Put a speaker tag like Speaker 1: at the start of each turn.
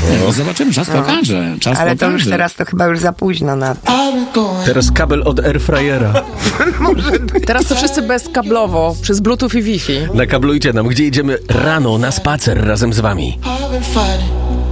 Speaker 1: Zobaczymy, czas pokaże.
Speaker 2: Ale to już teraz to chyba już za późno na to.
Speaker 3: Teraz kabel od airfryera.
Speaker 4: Teraz to wszyscy bezkablowo, przez Bluetooth i Wi-Fi.
Speaker 3: Nakablujcie nam, gdzie idziemy rano na spacer razem z wami.